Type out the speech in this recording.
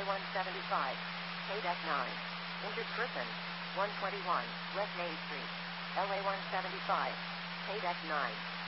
175, KDEC 9. Injured person, 121, West Main Street. LA 175, KDEC 9.